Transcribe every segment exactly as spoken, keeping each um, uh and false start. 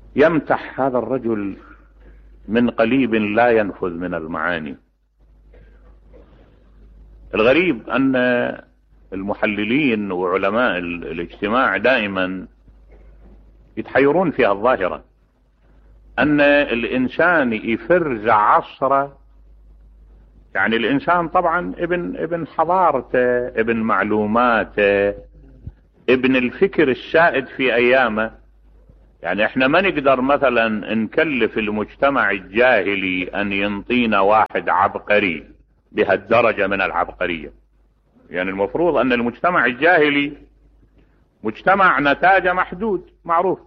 يمتح هذا الرجل من قليب لا ينفذ من المعاني. الغريب أن المحللين وعلماء الاجتماع دائما يتحيرون في الظاهرة، أن الإنسان يفرز عصره. يعني الإنسان طبعا ابن ابن حضارته، ابن معلوماته، ابن الفكر السائد في أيامه. يعني احنا ما نقدر مثلا نكلف المجتمع الجاهلي أن ينطينا واحد عبقري بهالدرجة من العبقرية. يعني المفروض أن المجتمع الجاهلي مجتمع نتاجه محدود معروف،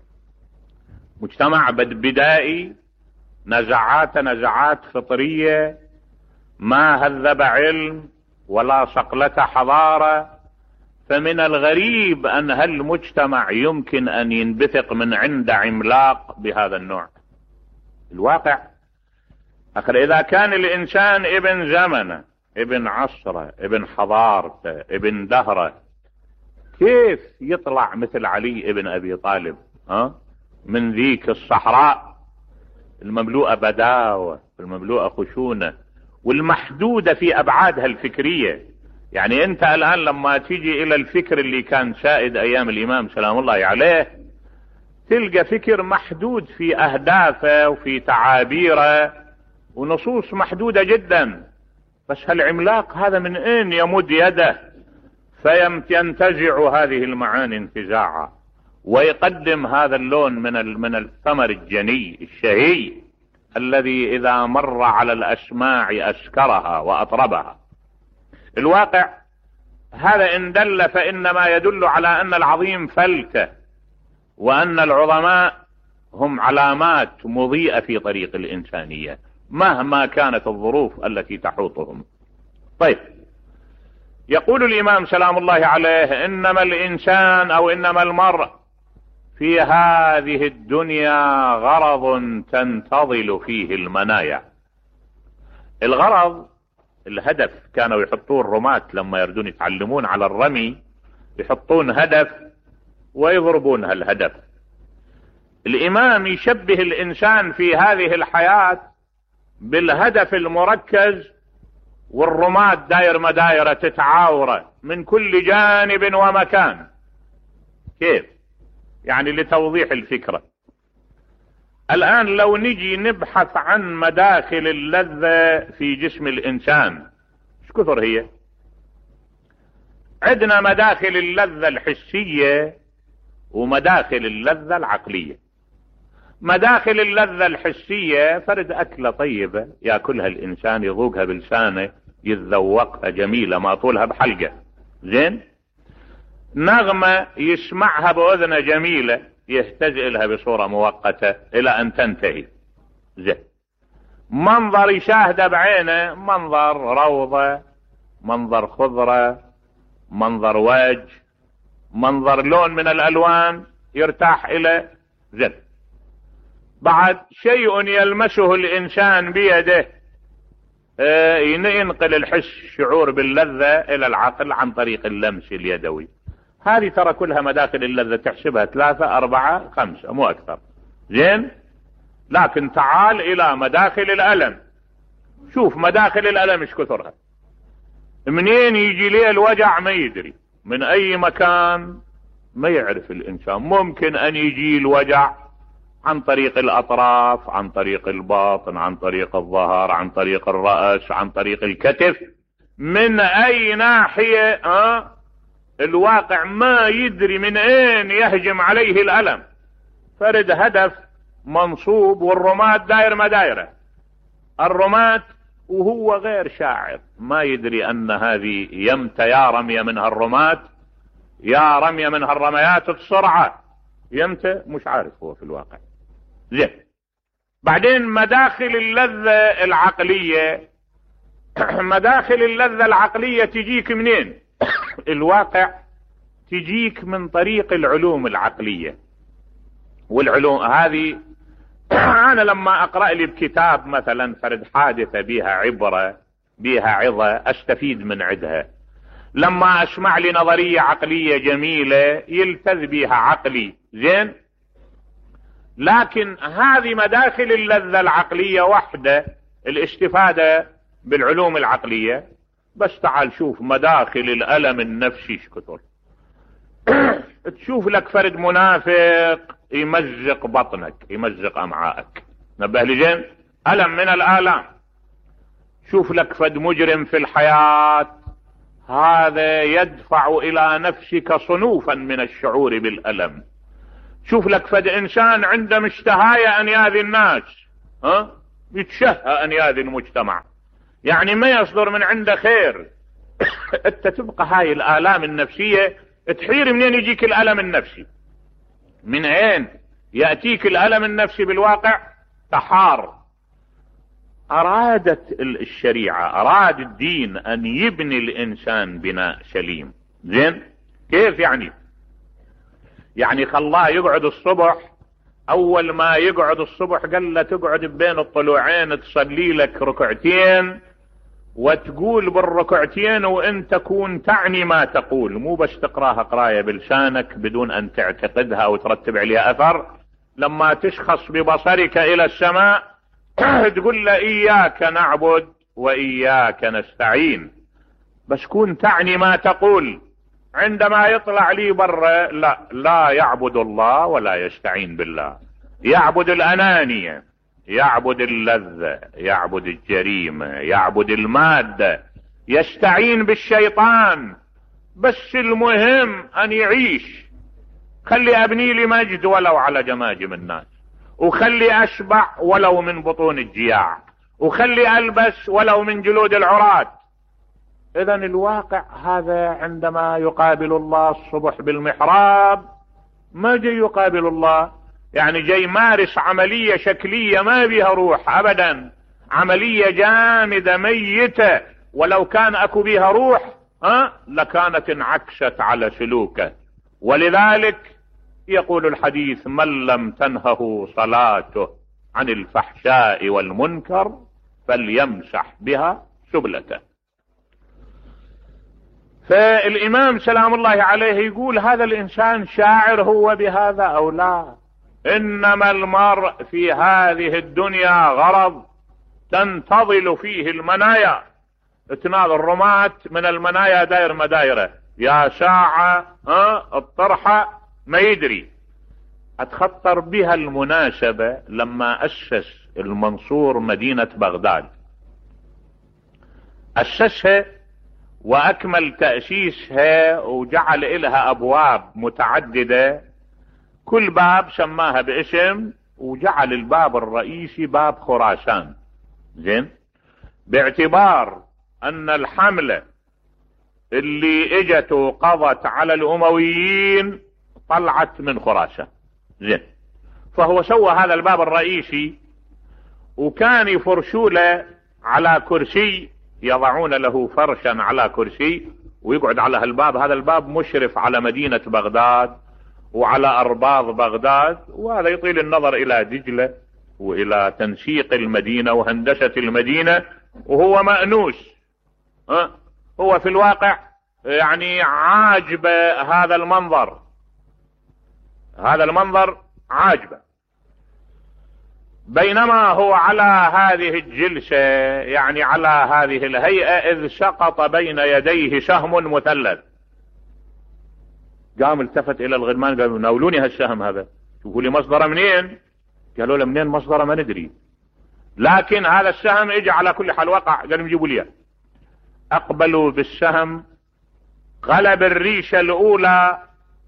مجتمع بدائي، نزعات نزعات فطرية، ما هذب علم ولا صقلة حضارة. فمن الغريب أن هالمجتمع يمكن أن ينبثق من عند عملاق بهذا النوع. الواقع أخر إذا كان الإنسان ابن زمنه، ابن عصره، ابن حضارته، ابن دهره، كيف يطلع مثل علي ابن أبي طالب ها من ذيك الصحراء المملوءة بداوة، المملوءة خشونة، والمحدودة في أبعادها الفكرية. يعني أنت الآن لما تيجي إلى الفكر اللي كان سائد أيام الإمام سلام الله عليه، تلقى فكر محدود في أهدافه وفي تعابيره ونصوص محدودة جدا. بس هالعملاق هذا من أين يمد يده فينتزع هذه المعاني انتزاعا، ويقدم هذا اللون من من الثمر الجني الشهي الذي إذا مر على الأسماع أسكرها وأطربها. الواقع هذا إن دل فإنما يدل على أن العظيم فلتة، وأن العظماء هم علامات مضيئة في طريق الإنسانية مهما كانت الظروف التي تحوطهم. طيب، يقول الإمام سلام الله عليه: إنما الإنسان أو إنما المرء في هذه الدنيا غرض تنتظل فيه المنايا. الغرض الهدف، كانوا يحطون الرماة لما يردون يتعلمون على الرمي يحطون هدف ويضربون هالهدف. الإمام يشبه الإنسان في هذه الحياة بالهدف المركز، والرماة داير مدايرة تتعاورة من كل جانب ومكان. كيف؟ يعني لتوضيح الفكرة، الآن لو نجي نبحث عن مداخل اللذة في جسم الإنسان، ايش كثر هي؟ عندنا مداخل اللذة الحسية ومداخل اللذة العقلية. مداخل اللذة الحسية فرد أكلة طيبة يأكلها الإنسان، يذوقها بلسانه، يتذوقها جميلة ما طولها بحلقة، زين؟ نغمة يسمعها بأذنه جميلة، يهتزئ لها بصورة مؤقتة إلى أن تنتهي، زين؟ منظر يشاهده بعينه، منظر روضة، منظر خضرة، منظر وجه، منظر لون من الألوان يرتاح إلى، زين؟ بعد شيء يلمسه الإنسان بيده، اه ينقل الحس شعور باللذة إلى العقل عن طريق اللمس اليدوي. هذه ترى كلها مداخل اللذة، تحسبها ثلاثة أربعة خمسة مو أكثر، زين؟ لكن تعال إلى مداخل الألم، شوف مداخل الألم ايش كثرها. منين يجي ليه الوجع ما يدري، من أي مكان ما يعرف الإنسان. ممكن أن يجي الوجع عن طريق الأطراف، عن طريق الباطن، عن طريق الظهر، عن طريق الرأس، عن طريق الكتف، من أي ناحية أه؟ الواقع ما يدري من أين يهجم عليه الألم. فرد هدف منصوب، والرماة داير مدايرة. الرماة وهو غير شاعر ما يدري أن هذه يمتى يا رمية منها الرماة، يا رمية منها الرميات بسرعة، يمتى مش عارف هو في الواقع، زين؟ بعدين مداخل اللذة العقلية مداخل اللذة العقلية تجيك منين؟ الواقع تجيك من طريق العلوم العقلية. والعلوم هذه أنا لما أقرأ لي بكتاب مثلا فرد حادثة بها عبرة بها عظة أستفيد من عدها. لما أسمع لي نظرية عقلية جميلة يلتذ بها عقلي، زين؟ لكن هذه مداخل اللذة العقلية وحدة، الاستفادة بالعلوم العقلية. بس تعال شوف مداخل الألم النفسي شكثر. تشوف لك فرد منافق يمزق بطنك، يمزق أمعائك، نبه لجين ألم من الآلام. شوف لك فد مجرم في الحياة، هذا يدفع إلى نفسك صنوفا من الشعور بالألم. شوف لك فد إنسان عنده مشتهاية أن يأذي الناس، ها يتشهى أن يأذي المجتمع، يعني ما يصدر من عنده خير. انت تبقى هاي الآلام النفسية تحير منين يجيك الألم النفسي، من أين يأتيك الألم النفسي بالواقع؟ تحار. أرادت الشريعة، أراد الدين أن يبني الإنسان بناء سليم. زين كيف يعني؟ يعني خلاه يقعد الصبح، أول ما يقعد الصبح قال له تقعد بين الطلوعين تصلي لك ركعتين، وتقول بالركعتين وانت تكون تعني ما تقول، مو بس تقراها قراية بلسانك بدون ان تعتقدها وترتب عليها اثر. لما تشخص ببصرك الى السماء تقول له اياك نعبد واياك نستعين، بس كون تعني ما تقول. عندما يطلع لي برا لا لا يعبد الله ولا يستعين بالله، يعبد الانانية، يعبد اللذة، يعبد الجريمة، يعبد المادة، يستعين بالشيطان. بس المهم ان يعيش. خلي ابني لي مجد ولو على جماجم الناس، وخلي اشبع ولو من بطون الجياع، وخلي البس ولو من جلود العراة. اذا الواقع هذا عندما يقابل الله الصبح بالمحراب ما جاي يقابل الله، يعني جاي يمارس عملية شكلية ما بها روح ابدا، عملية جامدة ميتة. ولو كان اكو بها روح ها لكانت انعكست على سلوكه. ولذلك يقول الحديث من لم تنهه صلاته عن الفحشاء والمنكر فليمسح بها سبلته. فالامام سلام الله عليه يقول هذا الانسان شاعر هو بهذا او لا؟ انما المرء في هذه الدنيا غرض تنتظل فيه المنايا. تنال الرماة من المنايا داير مدايره، يا ساعة ها الطرحة ما يدري. اتخطر بها المناسبة لما اسس المنصور مدينة بغداد، اسسها واكمل تأسيسها وجعل لها ابواب متعددة، كل باب سماها باسم، وجعل الباب الرئيسي باب خراسان. زين، باعتبار ان الحملة اللي اجت وقضت على الامويين طلعت من خراسان. زين، فهو سوى هذا الباب الرئيسي، وكان يفرشوا له على كرسي، يضعون له فرشا على كرسي ويقعد على هالباب. هذا الباب مشرف على مدينة بغداد وعلى أرباض بغداد، وهذا يطيل النظر إلى دجلة وإلى تنسيق المدينة وهندسة المدينة، وهو مأنوس. ها هو في الواقع يعني عاجب هذا المنظر، هذا المنظر عاجبه. بينما هو على هذه الجلسة، يعني على هذه الهيئة، إذ سقط بين يديه سهم مثلث. قام التفت إلى الغلمان قالوا ناولوني هالسهم هذا، شوفوا لي مصدره منين. قالوا له منين مصدره ما ندري، لكن هذا السهم اجى على كل حال وقع. قالوا يجيبوا لي. اقبلوا بالسهم، غلب الريشة الأولى،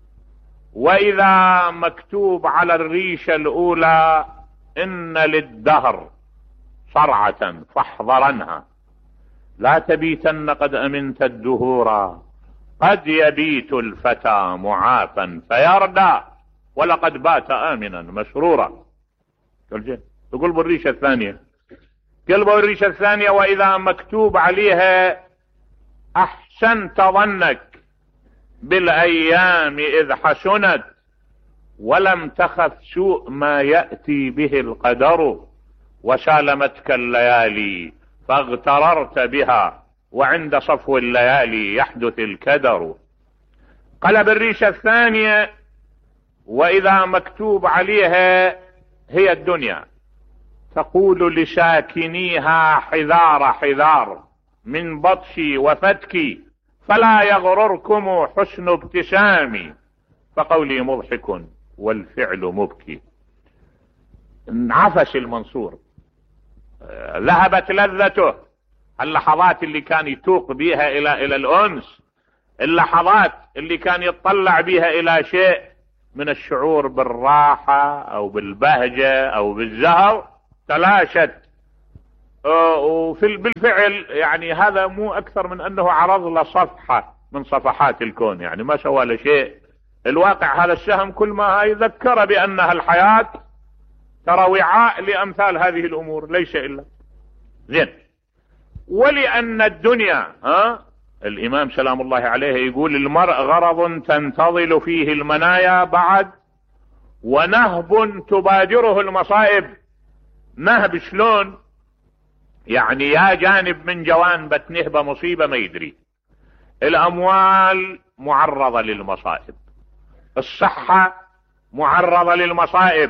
وإذا مكتوب على الريشة الأولى إن للدهر صرعة فاحذرنها، لا تبيتن قد أمنت الدهورا، قد يبيت الفتى معافا فيردى، ولقد بات آمنا مسرورا. تقول بالريشة الثانية، قلبوا الريشة الثانية وإذا مكتوب عليها أحسنت ظنك بالأيام إذ حسنت، ولم تخف سوء ما يأتي به القدر، وسالمتك الليالي فاغتررت بها، وعند صفو الليالي يحدث الكدر. قلب الريشة الثانية وإذا مكتوب عليها هي الدنيا تقول لساكنيها حذار حذار من بطشي وفتكي، فلا يغرركم حسن ابتسامي، فقولي مضحك والفعل مبكي. انعفش المنصور، ذهبت لذته، اللحظات اللي كان يتوق بها الى الى الانس، اللحظات اللي كان يتطلع بها الى شيء من الشعور بالراحة او بالبهجة او بالزهر، تلاشت. وفي بالفعل يعني هذا مو اكثر من انه عرض له صفحة من صفحات الكون، يعني ما سوى له شيء. الواقع هذا السهم كل ما يذكر بانها الحياة ترى وعاء لامثال هذه الامور، ليس الا زين. ولان الدنيا ها الامام سلام الله عليه يقول المرء غرض تنتظل فيه المنايا بعد، ونهب تبادره المصائب. نهب شلون؟ يعني يا جانب من جوانب نهبة مصيبة ما يدري. الاموال معرضة للمصائب، الصحة معرضة للمصائب،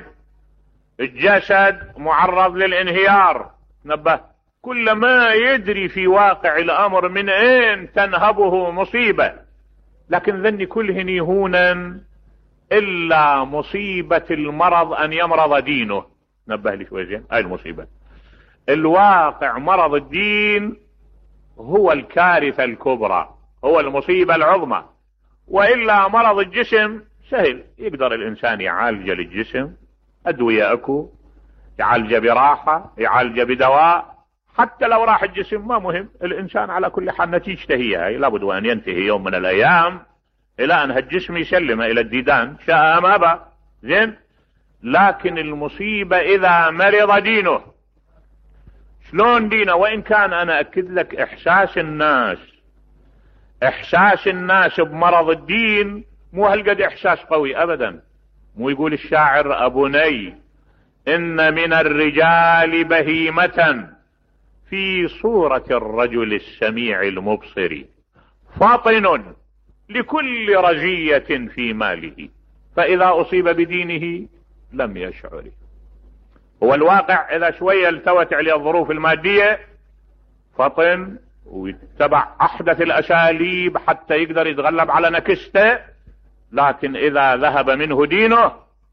الجسد معرض للانهيار. نبه، كل ما يدري في واقع الامر من اين تنهبه مصيبة، لكن ذني كلهن يهونا الا مصيبة المرض ان يمرض دينه. نبه لي شوي زين، هاي المصيبة. الواقع مرض الدين هو الكارثة الكبرى، هو المصيبة العظمى. والا مرض الجسم سهل، يقدر الانسان يعالج للجسم، ادوية اكو، يعالج براحة، يعالج بدواء. حتى لو راح الجسم ما مهم، الانسان على كل حال نتيجته هي هاي، لابد وان ينتهي يوم من الايام الى ان الجسم يسلم الى الديدان شاء ام ابى. زين، لكن المصيبة اذا مرض دينه. شلون دينه؟ وان كان انا اكد لك احساس الناس احساس الناس بمرض الدين مو هالقد احساس قوي ابدا. مو يقول الشاعر ابني ان من الرجال بهيمة في صورة الرجل السميع المبصر، فاطن لكل رزية في ماله، فاذا اصيب بدينه لم يشعر. هو الواقع اذا شوية التوت عليه الظروف المادية فطن ويتبع احدث الاساليب حتى يقدر يتغلب على نكسته، لكن اذا ذهب منه دينه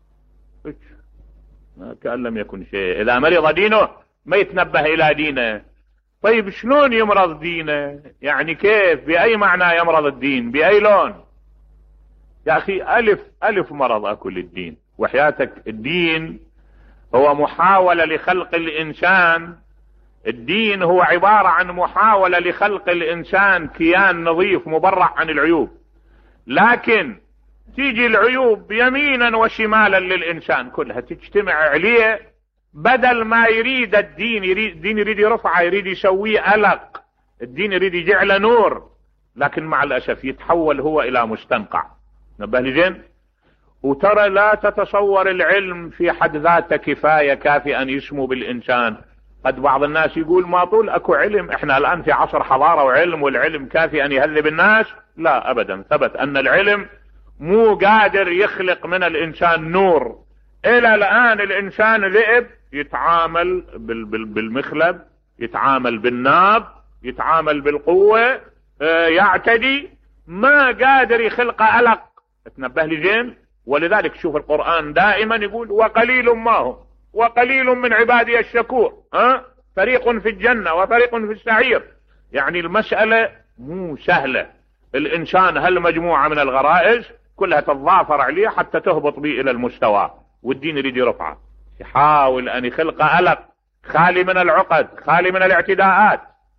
كأن لم يكن شيء. اذا مرض دينه ما يتنبه الى دينه. طيب شلون يمرض دينه؟ يعني كيف؟ باي معنى يمرض الدين؟ باي لون؟ يا اخي الف الف مرض اكو للدين، وحياتك الدين هو محاولة لخلق الانسان. الدين هو عبارة عن محاولة لخلق الانسان كيان نظيف مبرع عن العيوب، لكن تيجي العيوب يمينا وشمالا للانسان كلها تجتمع عليه. بدل ما يريد الدين يريد الدين يريد يرفعه، يريد يسويه ألق، الدين يريد يجعله نور، لكن مع الاسف يتحول هو الى مستنقع. نبه لي زين. وترى لا تتصور العلم في حد ذاته كفاية كافي ان يسمو بالانسان. قد بعض الناس يقول ما طول اكو علم، احنا الان في عصر حضارة وعلم، والعلم كافي ان يهذب الناس. لا ابدا، ثبت ان العلم مو قادر يخلق من الانسان نور. الى الان الانسان ذئب، يتعامل بالمخلب، يتعامل بالناب، يتعامل بالقوة، يعتدي، ما قادر يخلق ألق. تنبه لي زين. ولذلك شوف القرآن دائما يقول وقليل ما هم وقليل من عبادي الشكور، ها فريق في الجنة وفريق في السعير. يعني المسألة مو سهلة. الانسان هالمجموعة من الغرائز كلها تتضافر عليه حتى تهبط به الى المستوى، والدين يريد يرفعه، يحاول ان يخلق ألق خالي من العقد، خالي من الاعتداءات.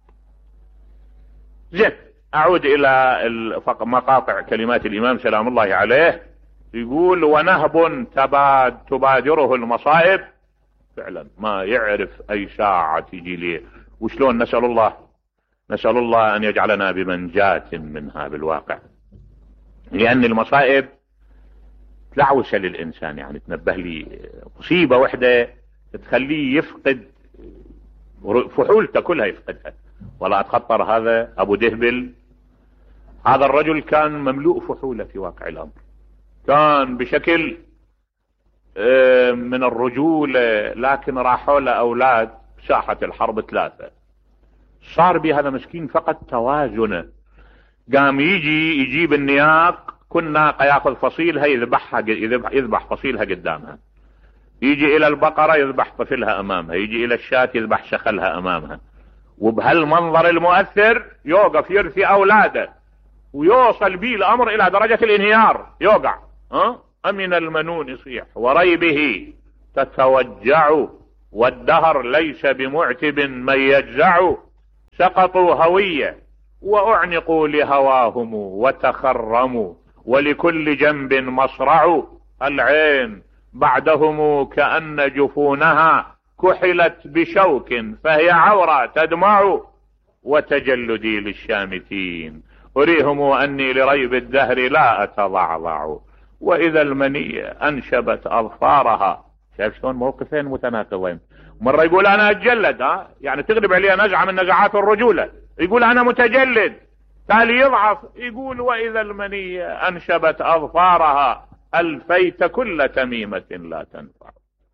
زين، اعود الى مقاطع كلمات الامام سلام الله عليه. يقول ونهب تباد تبادره المصائب. فعلا ما يعرف اي ساعة تجي ليه. وشلون نسأل الله نسأل الله ان يجعلنا بمنجاة منها بالواقع، لان المصائب تلعوسة للانسان. يعني تنبه لي مصيبة وحدة تخليه يفقد فحولته كلها، يفقدها. ولا اتخطر هذا ابو دهبل، هذا الرجل كان مملوء فحولة في واقع الامر، كان بشكل من الرجولة، لكن راحوا له أولاد ساحة الحرب ثلاثة. صار بهذا مسكين فقط توازنه. قام يجي يجيب النياق، كل ناقة ياخذ فصيلها يذبحها، يذبح فصيلها قدامها. يجي إلى البقرة يذبح طفلها أمامها، يجي إلى الشاة يذبح شخلها أمامها. وبهالمنظر المؤثر يوقف يرثي أولاده، ويوصل به الأمر إلى درجة الانهيار، يوقع أه؟ أمن المنون يصيح وريبه تتوجع، والدهر ليس بمعتب من يجزع. سقطوا هوية وأعنقوا لهواهم وتخرموا، ولكل جنب مصرع. العين بعدهم كأن جفونها كحلت بشوك فهي عورة تدمع. وتجلدي للشامتين أريهم أني لريب الدهر لا أتضعضع، وإذا المنية أنشبت أظفارها. شايف شلون موقفين متناقضين؟ مرة يقول أنا أتجلد، ها يعني تغلب علي نزعة من نزعات الرجولة، يقول أنا متجلد، تالي يضعف يقول وإذا المنية أنشبت أظفارها ألفيت كل تميمة لا تنفع.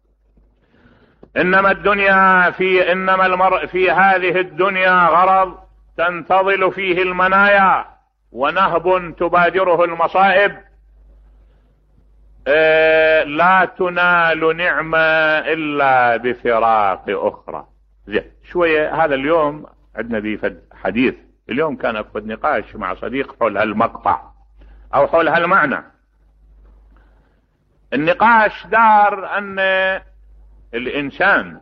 إنما الدنيا في إنما المرء في هذه الدنيا غرض تنتظل فيه المنايا، ونهب تبادره المصائب. إيه لا تنال نعمة إلا بفراق أخرى. زين شوية هذا اليوم عندنا بيه حديث، اليوم كان أكبر نقاش مع صديق حول هالمقطع أو حول هالمعنى. النقاش دار أن الإنسان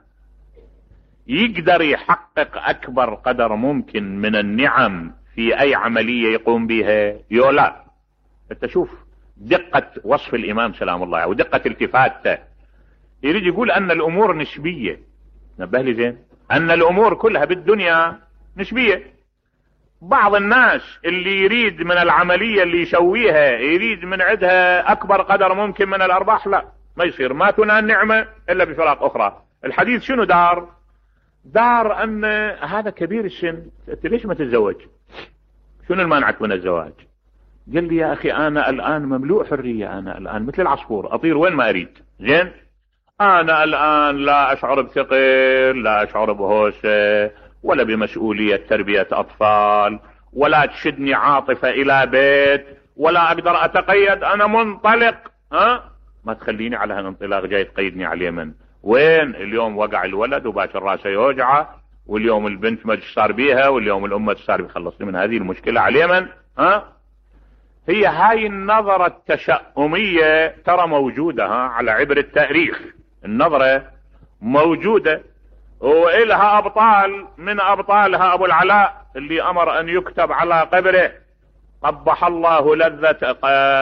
يقدر يحقق أكبر قدر ممكن من النعم في أي عملية يقوم بها يولا. أنت شوف دقة وصف الإمام سلام الله ودقة التفاته، يريد يقول أن الأمور نسبية. نبه لي زين، أن الأمور كلها بالدنيا نسبية. بعض الناس اللي يريد من العملية اللي يسويها يريد من عندها أكبر قدر ممكن من الأرباح، لا ما يصير، ما تنال نعمة إلا بفراق أخرى. الحديث شنو دار؟ دار أن هذا كبير السن، أنت ليش ما تتزوج؟ شنو المانعك من الزواج؟ قال لي يا أخي أنا الآن مملوء حرية، أنا الآن مثل العصفور أطير وين ما أريد. زين أنا الآن لا أشعر بثقل، لا أشعر بهوسة، ولا بمسؤولية تربية أطفال، ولا تشدني عاطفة إلى بيت، ولا أقدر أتقيد، أنا منطلق. ها ما تخليني على هالانطلاق جاي تقيدني على اليمن. وين اليوم وقع الولد وباشر راسه يوجعه، واليوم البنت ما صار بيها، واليوم الأمة صار بيخلصني من هذه المشكلة على اليمن. ها هي هاي النظرة التشاؤمية ترى موجودة ها على عبر التاريخ، النظرة موجودة وإلها أبطال، من أبطالها أبو العلاء اللي أمر أن يكتب على قبره قبح الله لذة،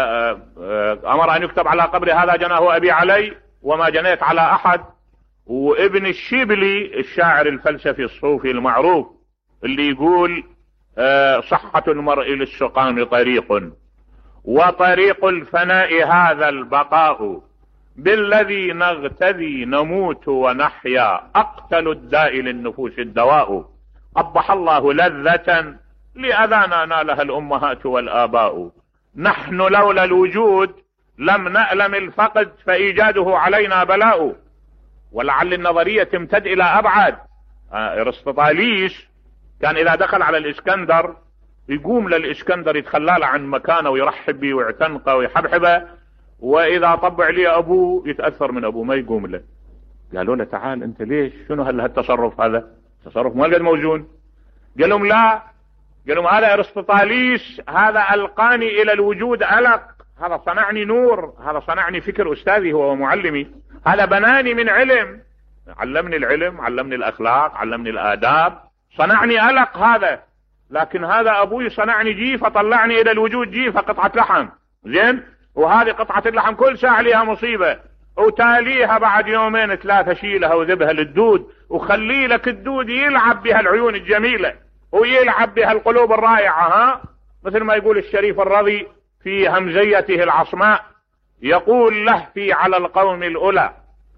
أمر أن يكتب على قبره هذا جناه أبي علي وما جنيت على أحد. وابن الشبلي الشاعر الفلسفي الصوفي المعروف اللي يقول صحة المرء للسقام طريق، وطريق الفناء هذا البقاء، بالذي نغتذي نموت ونحيا، أقتل الداء للنفوس الدواء. قبح الله لذة لأذانا نالها الأمهات والآباء، نحن لولا الوجود لم نألم الفقد، فإيجاده علينا بلاء. ولعل النظرية تمتد إلى أبعد. أرسطاطاليس كان إذا دخل على الإسكندر يقوم للإسكندر يتخلى عن مكانه ويرحب به ويعتنقه ويحبحبه، وإذا طبع لي أبوه يتأثر من أبوه ما يقوم له. قالوا له تعال أنت ليش شنو هالتصرف هذا؟ تصرف ما قد موزون. قال لهم لا، قال لهم هذا أرسطاطاليس، هذا ألقاني إلى الوجود ألق، هذا صنعني نور، هذا صنعني فكر أستاذي هو معلمي، هذا بناني من علم، علمني العلم، علمني الأخلاق، علمني الآداب، صنعني ألق هذا. لكن هذا أبوي صنعني جيفة، طلعني إلى الوجود جيفة قطعة لحم. زين، وهذه قطعة اللحم كل ساعة لها مصيبة، وتاليها بعد يومين ثلاثة شيلها وذبها للدود، وخلي لك الدود يلعب بها العيون الجميلة ويلعب بها القلوب الرائعة. ها مثل ما يقول الشريف الرضي في همزيته العصماء، يقول لهفي على القوم الأولى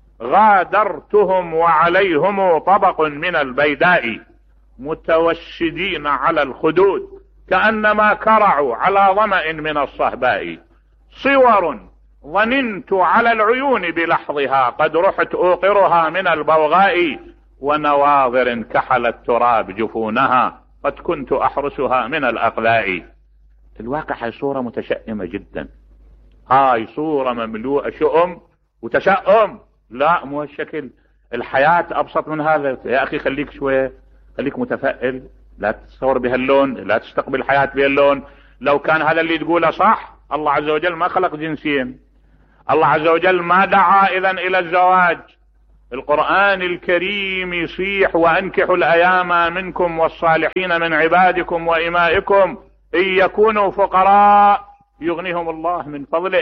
غادرتهم وعليهم طبق من البيداء، متوشدين على الخدود كأنما كرعوا على ظمأ من الصهباء، صور ظننت على العيون بلحظها قد رحت اوقرها من البوغاء، ونواظر كحل التراب جفونها قد كنت احرسها من الاقلاء. الواقع هاي صورة متشائمة جدا، هاي صورة مملوءة شؤم وتشاؤم. لا، مو هالشكل. الحياة ابسط من هذا يا اخي. خليك شوية، خليك متفائل، لا تتصور بهاللون، لا تستقبل الحياة بهاللون. لو كان هذا اللي تقوله صح، الله عز وجل ما خلق جنسين، الله عز وجل ما دعا اذا الى الزواج. القرآن الكريم يصيح وانكحوا الايام منكم والصالحين من عبادكم وامائكم ان يكونوا فقراء يغنيهم الله من فضله.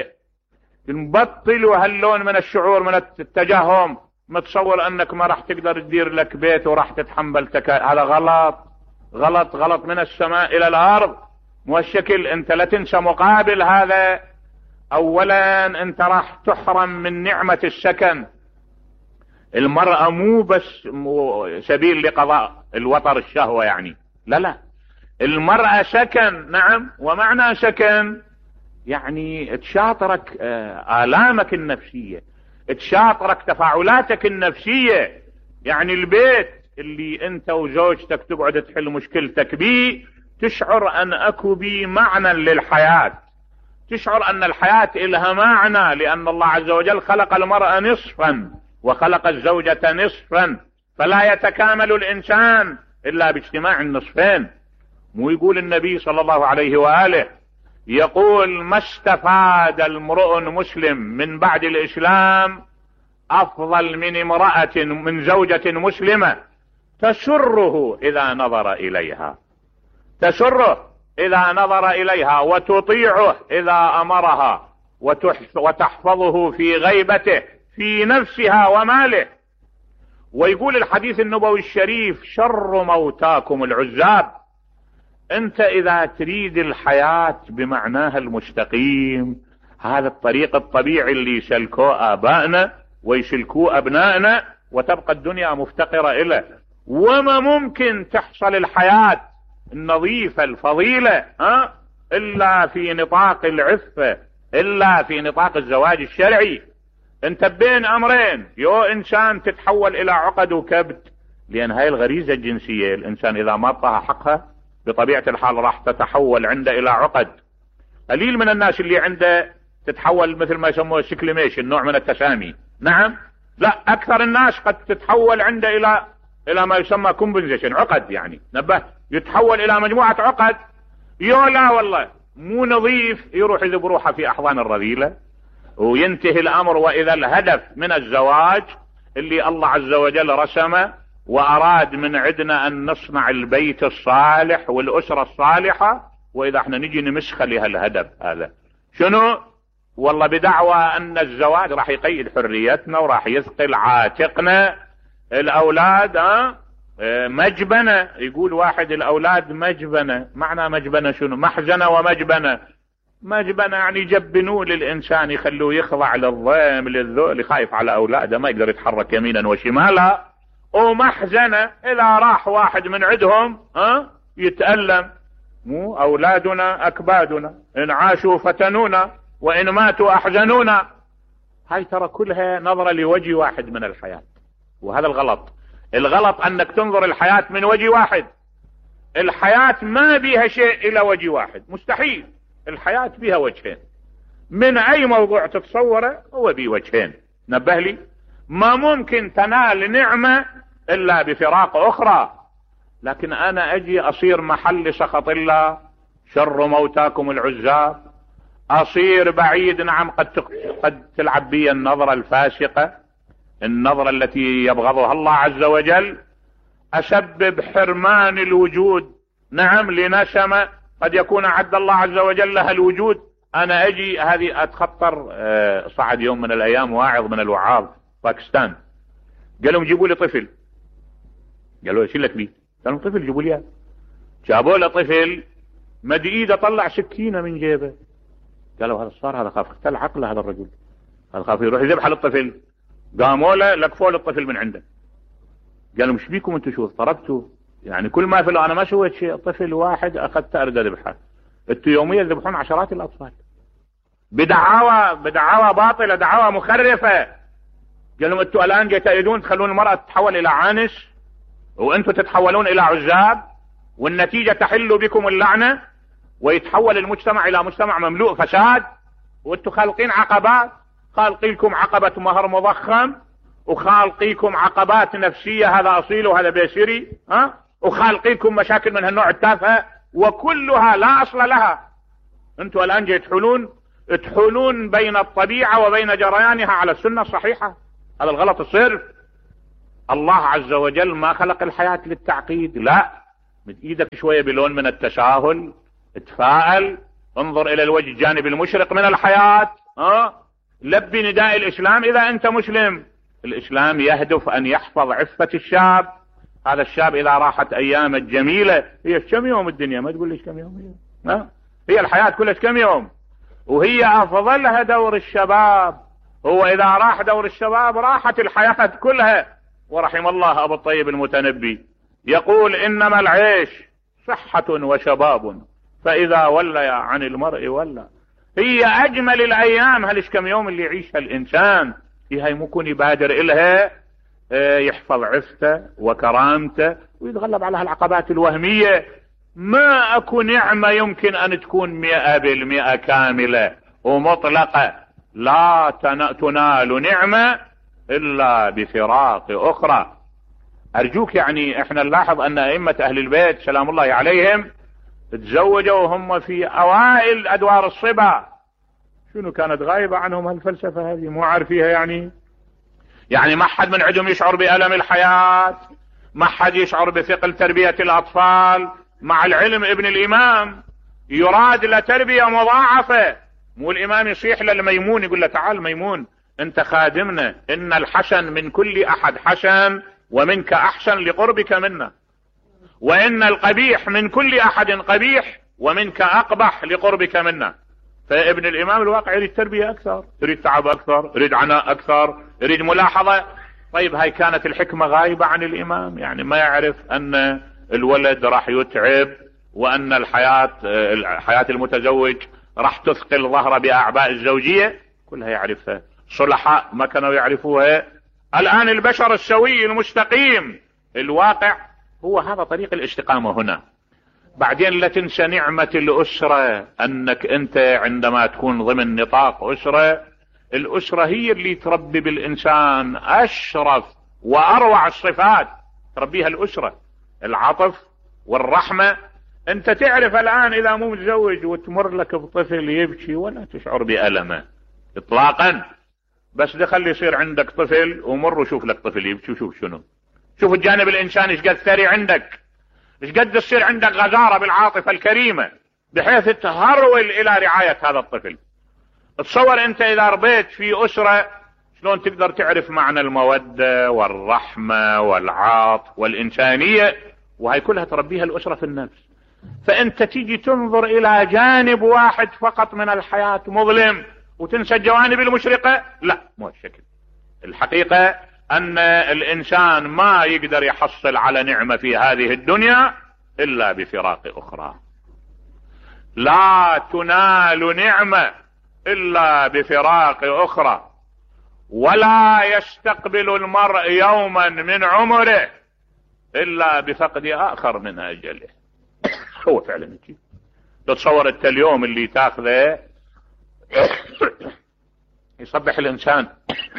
نبطلوا هاللون من الشعور، من التجهم. متصور انك ما راح تقدر تدير لك بيت وراح تتحمل تكا... هذا غلط غلط غلط من السماء الى الارض. مو هالشكل. انت لا تنسى مقابل هذا، اولا انت راح تحرم من نعمة السكن. المرأة مو بس مو سبيل لقضاء الوطر الشهوة يعني، لا لا، المرأة سكن. نعم، ومعنى سكن يعني تشاطرك آلامك النفسية، تشاطرك تفاعلاتك النفسية. يعني البيت اللي انت وزوجتك تقعد تحل مشكلتك بيه، تشعر ان اكو بيه معنى للحياة، تشعر ان الحياة الها معنى، لان الله عز وجل خلق المرأة نصفا وخلق الزوجة نصفا، فلا يتكامل الانسان الا باجتماع النصفين. مو يقول النبي صلى الله عليه وآله، يقول ما استفاد المرء مسلم من بعد الاسلام افضل من امرأة من زوجة مسلمة تسره اذا نظر اليها، تسره اذا نظر اليها، وتطيعه اذا امرها، وتحفظه في غيبته في نفسها وماله. ويقول الحديث النبوي الشريف شر موتاكم العزاب. انت اذا تريد الحياة بمعناها المستقيم، هذا الطريق الطبيعي اللي يسلكوه ابائنا ويسلكوه ابنائنا، وتبقى الدنيا مفتقرة اليه. وما ممكن تحصل الحياة النظيفة الفضيلة ها الا في نطاق العفة، الا في نطاق الزواج الشرعي. انت بين امرين، يو انسان تتحول الى عقد وكبت، لان هاي الغريزة الجنسية الانسان اذا ما اعطاها حقها بطبيعة الحال راح تتحول عنده الى عقد. قليل من الناس اللي عنده تتحول مثل ما يسموه سكليميشن، نوع من التسامي. نعم، لا، اكثر الناس قد تتحول عنده الى الى ما يسمى كومبنزيشن، عقد يعني. نبه، يتحول الى مجموعة عقد. يو لا والله مو نظيف، يروح يذب روحه في احضان الرذيلة وينتهي الامر. واذا الهدف من الزواج اللي الله عز وجل رسمه واراد من عندنا ان نصنع البيت الصالح والاسرة الصالحة، واذا احنا نجي نمسخ لهالهدف هذا شنو؟ والله بدعوى ان الزواج راح يقيد حريتنا وراح يثقل عاتقنا. الاولاد ها مجبنة. يقول واحد الاولاد مجبنة. معنى مجبنة شنو؟ محزنة ومجبنة. مجبنة يعني يجبنوه للانسان، يخلوه يخضع للضيم للذل، خايف على اولاده ما يقدر يتحرك يمينا وشمالا. ومحزنة اذا راح واحد من عندهم ها يتألم. مو اولادنا اكبادنا ان عاشوا فتنونا وان ماتوا احزنونا. هاي ترى كلها نظرة لوجه واحد من الحياة، وهذا الغلط. الغلط انك تنظر الحياة من وجه واحد. الحياة ما بيها شيء الى وجه واحد، مستحيل. الحياة بيها وجهين، من اي موضوع تتصوره هو بيه وجهين. نبه لي، ما ممكن تنال نعمة الا بفراق اخرى. لكن انا اجي اصير محل سخط الله، شر موتاكم العزاب، اصير بعيد. نعم، قد قد تلعب بي النظرة الفاسقة، النظرة التي يبغضها الله عز وجل، اسبب حرمان الوجود. نعم، لنسمة قد يكون عد الله عز وجل لها الوجود. انا اجي هذه اتخطر. أه صعد يوم من الايام واعظ من الوعاظ باكستان، قال لهم جيبوا لي طفل. قالوا ايش لك بيه؟ قال لهم طفل جيبوا لي. جابوا له طفل مد ايده طلع سكينة من جيبه. قالوا هذا صار، هذا خاف اختل عقله هذا الرجل، هذا خاف يروح يذبح للطفل. قاموا له لقفوا له الطفل من عنده. قالوا مش بيكم انتم شو ضربتوا؟ يعني كل ما فلو انا ما سويت شيء، طفل واحد اخذت اريد اذبحه، انتم يوميا تذبحون عشرات الاطفال. بدعاوى بدعاوى باطلة، دعاوى مخرفة. قال لهم انتوا الان جايين تخلون المرأة تتحول الى عانس، وانتوا تتحولون الى عزاب، والنتيجة تحل بكم اللعنة، ويتحول المجتمع الى مجتمع مملوء فساد، وانتوا خالقين عقبات، خالقيكم عقبة مهر مضخم، وخالقيكم عقبات نفسية، هذا اصيل وهذا بيسري، ها، وخالقيكم مشاكل من هالنوع التافهة وكلها لا اصل لها. انتوا الان جاي تحولون تحولون بين الطبيعة وبين جريانها على السنة الصحيحة. هذا الغلط الصرف. الله عز وجل ما خلق الحياة للتعقيد، لا، مد ايدك شوية بلون من التساهل، اتفائل، انظر الى الوجه الجانب المشرق من الحياة، اه لبي نداء الاسلام اذا انت مسلم. الاسلام يهدف ان يحفظ عفة الشاب. هذا الشاب اذا راحت ايام الجميلة، هي كم يوم الدنيا؟ ما تقول ليش كم يوم هي؟ ها؟ هي الحياة كلها كم يوم؟ وهي افضلها دور الشباب. هو اذا راح دور الشباب راحت الحياة كلها. ورحم الله ابو الطيب المتنبي يقول انما العيش صحة وشباب فاذا ولى عن المرء ولى. هي اجمل الايام هلش كم يوم اللي يعيشها الانسان، هي ممكن يبادر الها يحفظ عفته وكرامته ويتغلب على هالعقبات الوهمية. ما اكو نعمة يمكن ان تكون مئة بالمئة كاملة ومطلقة. لا تنال نعمة الا بفراق اخرى. ارجوك يعني احنا نلاحظ ان ائمة اهل البيت سلام الله عليهم تزوجوا وهم في اوائل ادوار الصبا. شنو كانت غايبة عنهم هالفلسفة هذه؟ مو عارفيها يعني؟ يعني ما حد من عندهم يشعر بألم الحياة، ما حد يشعر بثقل تربية الاطفال. مع العلم ابن الامام يراد لتربية مضاعفة. مو الامام يصيح للميمون يقول له تعال ميمون انت خادمنا، ان الحسن من كل احد حسن ومنك احسن لقربك منا، وان القبيح من كل احد قبيح ومنك اقبح لقربك منا. فابن الامام الواقع يريد تربية اكثر، يريد تعب اكثر، يريد عناء اكثر، يريد ملاحظة. طيب هاي كانت الحكمة غايبة عن الامام، يعني ما يعرف ان الولد راح يتعب، وان الحياة حياة المتزوج راح تثقل ظهره باعباء الزوجية، كلها يعرفها. صلحاء ما كانوا يعرفوها. الان البشر السوي المستقيم الواقع هو هذا طريق الاستقامة هنا. بعدين لا تنسى نعمة الاسرة، انك انت عندما تكون ضمن نطاق اسرة، الاسرة هي اللي تربي بالانسان اشرف واروع الصفات، تربيها الاسرة، العطف والرحمة. انت تعرف الان اذا مو متزوج وتمر لك بطفل يبكي ولا تشعر بألمه اطلاقا، بس دخل يصير عندك طفل ومر وشوف لك طفل يبكي وشوف شنو، شوف الجانب الانساني ايش قد ثري عندك، ايش قد تصير عندك غزارة بالعاطفة الكريمة بحيث تهرول الى رعاية هذا الطفل. تصور انت اذا ربيت في اسرة شلون تقدر تعرف معنى المودة والرحمة والعاطف والانسانية، وهي كلها تربيها الاسرة في النفس. فانت تيجي تنظر الى جانب واحد فقط من الحياة مظلم وتنسى الجوانب المشرقة، لا مو الشكل. الحقيقة ان الانسان ما يقدر يحصل على نعمة في هذه الدنيا الا بفراق اخرى. لا تنال نعمة الا بفراق اخرى، ولا يستقبل المرء يوما من عمره الا بفقد اخر من اجله. هو فعلا يجي. تتصور انت اليوم اللي تاخذه يصبح الانسان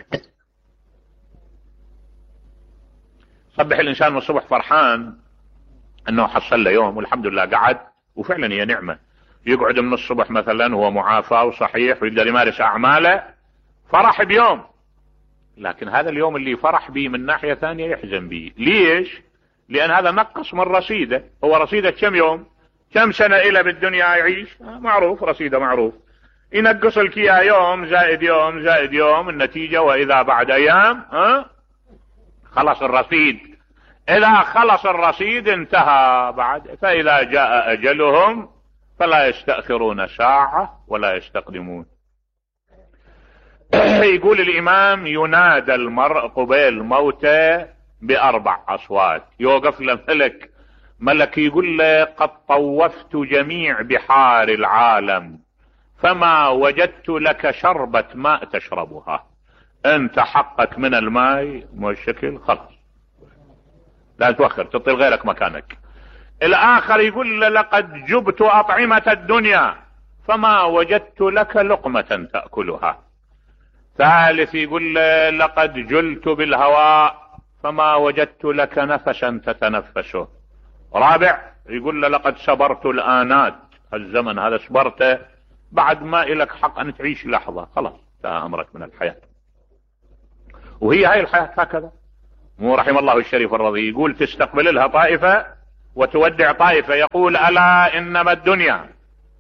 يصبح الانسان من الصبح فرحان انه حصل له يوم والحمد لله قعد، وفعلا هي نعمة. يقعد من الصبح مثلا هو معافى وصحيح ويقدر يمارس اعماله، فرح بيوم. لكن هذا اليوم اللي فرح به من ناحية ثانية يحزن به. ليش؟ لان هذا نقص من رصيده. هو رصيده كم يوم كم سنة الى بالدنيا يعيش؟ معروف، رصيده معروف. ينقص لك اياه يوم زائد يوم زائد يوم، النتيجة واذا بعد ايام ها خلص الرصيد. اذا خلص الرصيد انتهى بعد. فاذا جاء اجلهم فلا يستأخرون ساعة ولا يستقدمون. يقول الامام ينادى المرء قبيل موته باربع اصوات. يوقف له ملك ملك يقول له قد طوفت جميع بحار العالم فما وجدت لك شربة ماء تشربها. انت حقك من الماء والشكل خلاص، لا توخر تعطي غيرك مكانك. الاخر يقول له لقد جبت اطعمة الدنيا فما وجدت لك لقمة تأكلها. ثالث يقول له لقد جلت بالهواء فما وجدت لك نفسا تتنفسه. رابع يقول له لقد صبرت الآنات، الزمن هذا صبرته، بعد ما إلك حق أن تعيش لحظة، خلاص انتهى أمرك من الحياة. وهي هاي الحياة هكذا. مو رحم الله الشريف الرضي يقول تستقبل لها طائفة وتودع طائفة، يقول ألا إنما الدنيا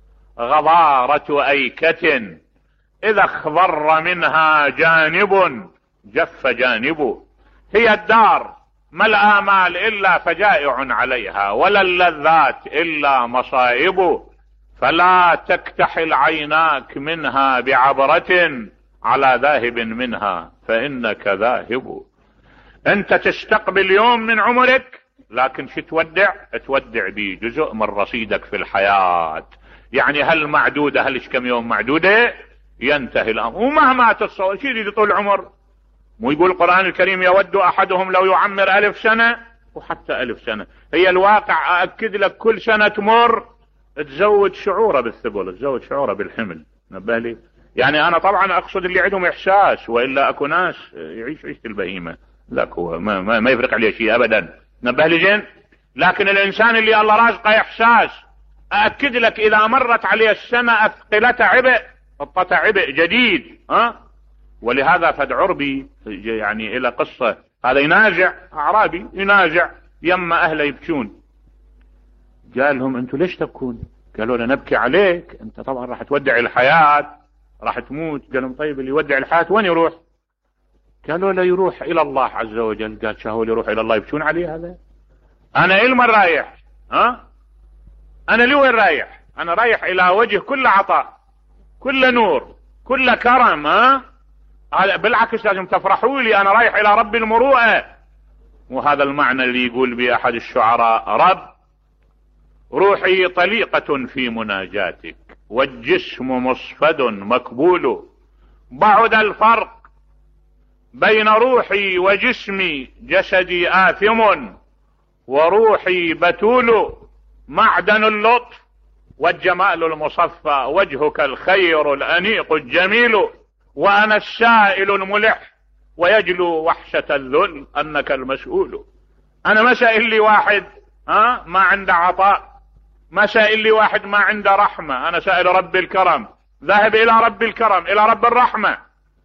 غضارة أيكة إذا اخضر منها جانب جف جانبه. هي الدار ما الآمال إلا فجائع عليها، ولا اللذات إلا مصائب، فلا تكتحل عيناك منها بعبرة على ذاهب منها فإنك ذاهب. أنت تستقبل يوم من عمرك، لكن شو تودع؟ تودع بيه جزء من رصيدك في الحياة. يعني هل معدودة، هل كم يوم معدودة ينتهي الأمر. ومهما تتصور شيء يريد طول العمر. مو يقول القرآن الكريم يود أحدهم لو يعمر ألف سنة، وحتى ألف سنة. هي الواقع أأكد لك كل سنة تمر تزود شعوره بالثقل، تزود شعوره بالحمل. نبه لي يعني أنا طبعا أقصد اللي عندهم إحساس، وإلا أكو ناس يعيش عيشة البهيمة، لا هو ما, ما, ما يفرق عليه شيء أبدا. نبه لي زين. لكن الإنسان اللي الله رازقه إحساس، أأكد لك إذا مرت عليه السنة أثقلته عبء، حطته عبء جديد. ها ولهذا فد عربي يعني إلى قصة، هذا ينازع أعرابي ينازع يما أهله يبكون. قال لهم أنتوا ليش تبكون؟ قالوا له نبكي عليك، أنت طبعا راح تودع الحياة، راح تموت. قال لهم طيب اللي يودع الحياة وين يروح؟ قالوا له يروح إلى الله عز وجل. قال شهو اللي يروح إلى الله يبكون عليه هذا؟ أنا إلما رايح، ها أنا لوين رايح؟ أنا رايح إلى وجه كل عطاء، كل نور، كل كرم. ها بالعكس لازم تفرحوا لي، أنا رايح إلى رب المروءة. وهذا المعنى اللي يقول به أحد الشعراء: رب روحي طليقة في مناجاتك والجسم مصفد مكبول، بعد الفرق بين روحي وجسمي، جسدي آثم وروحي بتول، معدن اللطف والجمال المصفى، وجهك الخير الأنيق الجميل، وأنا السائل الملح ويجلو وحشة الذل أنك المسؤول. أنا ما سائل لي واحد ها ما عنده عطاء، ما سائل لي واحد ما عنده رحمة، أنا سائل رب الكرم، ذاهب إلى رب الكرم، إلى رب الرحمة.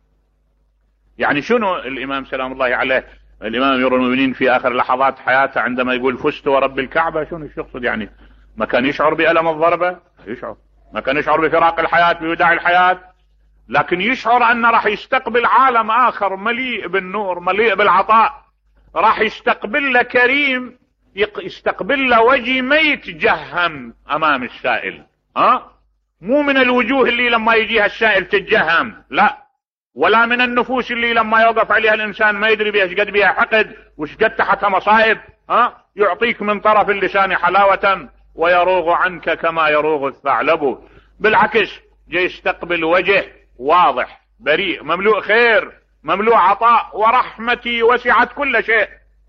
يعني شنو الإمام سلام الله عليه، الإمام أمير المؤمنين في آخر لحظات حياته عندما يقول فزت ورب الكعبة، شنو يقصد؟ يعني ما كان يشعر بألم الضربة، يشعر، ما كان يشعر بفراق الحياة، بوداع الحياة، لكن يشعر أنه راح يستقبل عالم آخر مليء بالنور، مليء بالعطاء، راح يستقبل له كريم، يستقبل له وجه ما يتجهم أمام السائل. ها مو من الوجوه اللي لما يجيها السائل تتجهم، لا، ولا من النفوس اللي لما يوقف عليها الإنسان ما يدري بها شقد بها حقد وشقد تحتها مصائب. ها يعطيك من طرف اللسان حلاوة ويروغ عنك كما يروغ الثعلب. بالعكس جاي يستقبل وجه واضح بريء مملوء خير مملوء عطاء، ورحمتي وسعت كل شيء.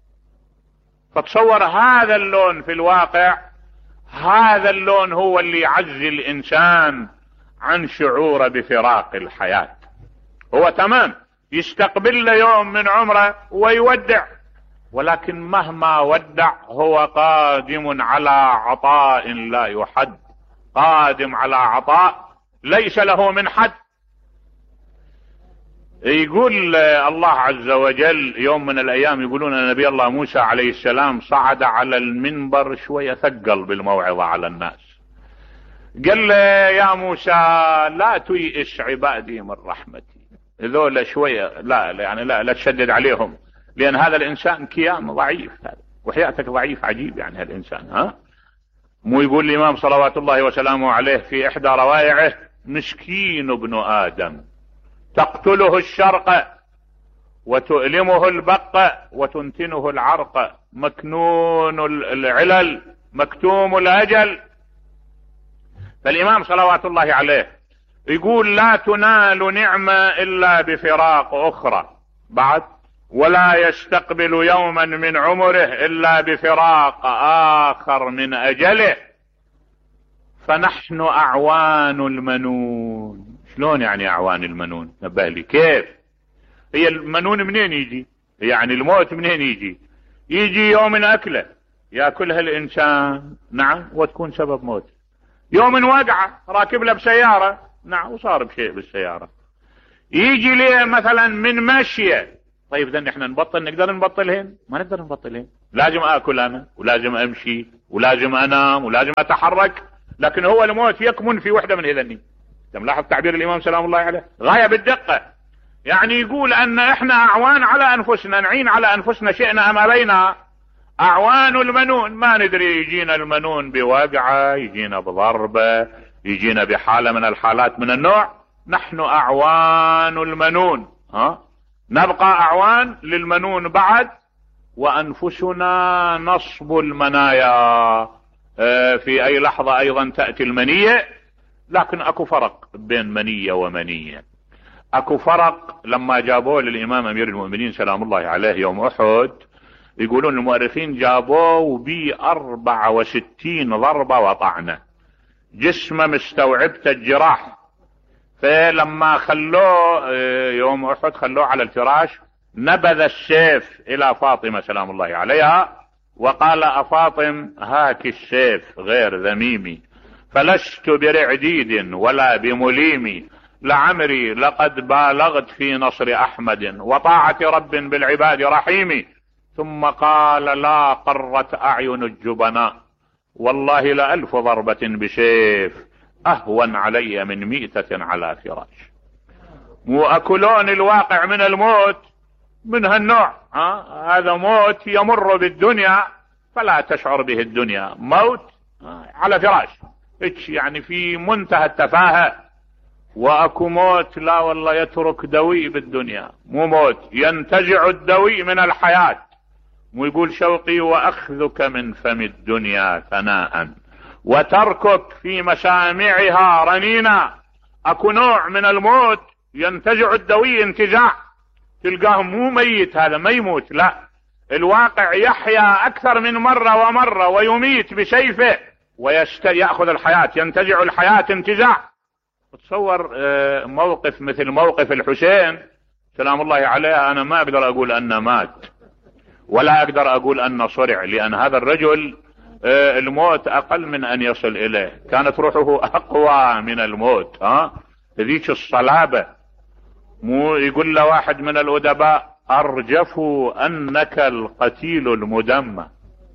فتصور هذا اللون في الواقع، هذا اللون هو اللي يعزي الإنسان عن شعوره بفراق الحياة. هو تمام يستقبل له يوم من عمره ويودع، ولكن مهما ودع هو قادم على عطاء لا يحد، قادم على عطاء ليس له من حد. يقول الله عز وجل يوم من الأيام، يقولون أن نبي الله موسى عليه السلام صعد على المنبر شوية ثقل بالموعظة على الناس. قال له يا موسى لا تيئس عبادي من رحمتي، ذولا شوية لا يعني لا, لا تشدد عليهم، لأن هذا الإنسان كيان ضعيف، هذا وحياتك ضعيف عجيب يعني هالإنسان. ها مو يقول الإمام صلوات الله وسلامه عليه في إحدى روائعه: مسكين ابن آدم تقتله الشرق وتؤلمه البق وتنتنه العرق، مكنون العلل مكتوم الأجل. فالإمام صلوات الله عليه يقول لا تنال نعمة إلا بفراق أخرى بعد، ولا يستقبل يوما من عمره إلا بفراق آخر من أجله، فنحن أعوان المنون. شلون يعني أعوان المنون؟ نبه لي كيف؟ هي المنون منين يجي؟ يعني الموت منين يجي؟ يجي يوم أكله يأكلها الإنسان، نعم، وتكون سبب موت. يوم وقعة راكب له بسيارة، نعم، وصار بشيء بالسيارة. يجي ليه مثلا من مشية، طيب إذا احنا نبطل، نقدر نبطلهن؟ ما نقدر نبطلهن، لازم آكل أنا، ولازم أمشي، ولازم أنام، ولازم أتحرك. لكن هو الموت يكمن في وحدة من هذني. ملاحظ تعبير الإمام سلام الله عليه غاية بالدقة. يعني يقول أن احنا أعوان على أنفسنا، نعين على أنفسنا شئنا أم أبينا، أعوان المنون. ما ندري، يجينا المنون بوقعة، يجينا بضربة، يجينا بحالة من الحالات من النوع. نحن أعوان المنون، ها؟ نبقى أعوان للمنون بعد، وأنفسنا نصب المنايا. في أي لحظة أيضا تأتي المنية، لكن أكو فرق بين منية ومنية. أكو فرق. لما جابوه للإمام أمير المؤمنين سلام الله عليه يوم أحد، يقولون المؤرخين جابوه بأربعة وستين ضربة وطعنة، جسمه مستوعبته الجراح. فلما خلوه يوم أحد خلوه على الفراش، نبذ السيف إلى فاطمة سلام الله عليها وقال: أفاطم هاك السيف غير ذميمي، فلست برعديد ولا بمليم، لعمري لقد بالغت في نصر أحمد وطاعة رب بالعباد رحيم. ثم قال: لا قرت أعين الجبناء، والله لألف ضربة بسيف أهون علي من مئتة على فراش. وأكلون الواقع من الموت من هالنوع، ها؟ هذا موت يمر بالدنيا فلا تشعر به الدنيا، موت على فراش، يعني في منتهى التفاهة. واكو موت لا والله يترك دوي بالدنيا، مو موت، ينتزع الدوي من الحياة. ويقول شوقي: واخذك من فم الدنيا ثناء وتركك في مسامعها رنينا. اكو نوع من الموت ينتزع الدوي انتزاع، تلقاه مو ميت، هذا ما يموت، لا، الواقع يحيا اكثر من مرة ومرة ويميت بسيفه ويأخذ الحياة، ينتزع الحياة انتزاع. تصور موقف مثل موقف الحسين سلام الله عليه، انا ما اقدر اقول انه مات ولا اقدر اقول انه صرع، لان هذا الرجل الموت اقل من ان يصل اليه، كانت روحه اقوى من الموت، ها، ذيك الصلابة. مو يقول له واحد من الادباء: ارجفوا انك القتيل المدمى،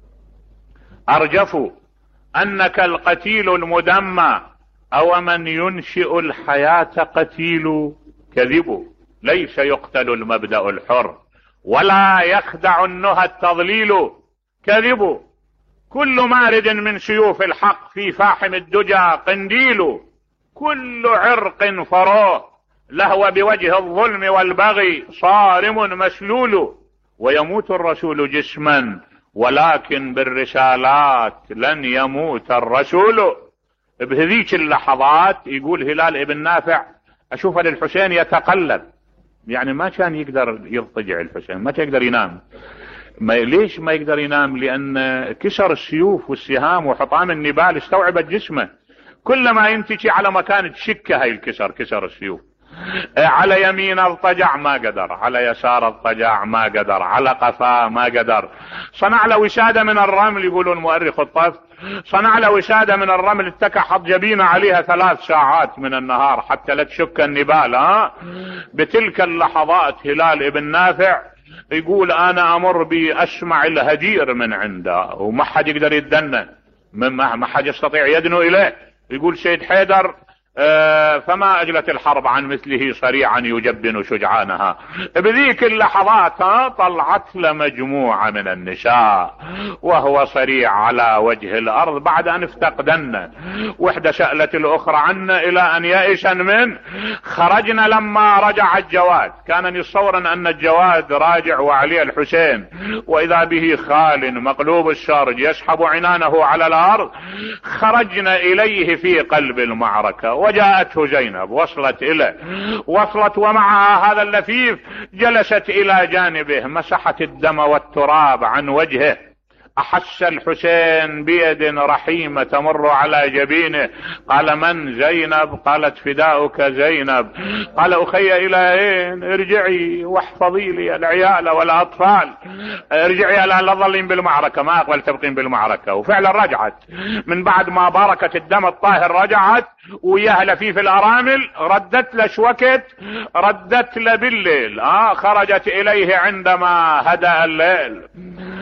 ارجفوا انك القتيل المدمى، او من ينشئ الحياة قتيل. كذبوا، ليس يقتل المبدأ الحر ولا يخدع النهى التضليل. كذبوا، كل مارد من سيوف الحق في فاحم الدجى قنديل، كل عرق فروه لهو بوجه الظلم والبغي صارم مسلول. ويموت الرسول جسما ولكن بالرسالات لن يموت الرسول. بهذيك اللحظات يقول هلال ابن نافع: اشوف للحسين يتقلب، يعني ما كان يقدر يضطجع الحسين، ما كان يقدر ينام. ما ليش ما يقدر ينام؟ لان كسر السيوف والسهام وحطام النبال استوعبت جسمه، كلما ينتشي على مكان تشكه هاي الكسر، كسر السيوف. على يمين اضطجع ما قدر، على يسار اضطجع ما قدر، على قفاه ما قدر. صنع له وسادة من الرمل، يقولون مؤرخ الطف، صنع له وسادة من الرمل اتكى حط جبينه عليها ثلاث ساعات من النهار حتى لا تشك النبال. ها، بتلك اللحظات هلال ابن نافع يقول: انا امر باسمع الهدير من عنده وما حد يقدر يدنى، ما حد يستطيع يدنو اليه. يقول سيد حيدر: آه فما اجلت الحرب عن مثله صريعا يجبن شجعانها. بذيك اللحظات ها طلعت له مجموعة من النساء وهو صريع على وجه الارض بعد ان افتقدن، وحدة سألت الاخرى عنا الى ان يئسن من. خرجنا لما رجع الجواد، كان يتصورا ان الجواد راجع وعليه الحسين، واذا به خال مقلوب السرج يسحب عنانه على الارض. خرجنا اليه في قلب المعركة وجاءته زينب، وصلت إليه، وصلت ومعها هذا اللفيف، جلست إلى جانبه، مسحت الدم والتراب عن وجهه. أحس الحسين بيد رحيمة تمر على جبينه. قال: من؟ زينب. قالت: فداؤك زينب. قال: أخي إلى أين؟ ارجعي واحفظي لي العيال والأطفال، ارجعي لا تظلين بالمعركة، ما أقبل تبقين بالمعركة. وفعلا رجعت من بعد ما باركت الدم الطاهر، رجعت وياها لفيف الأرامل، ردت له شوكت، ردت له بالليل. آه خرجت إليه عندما هدأ الليل.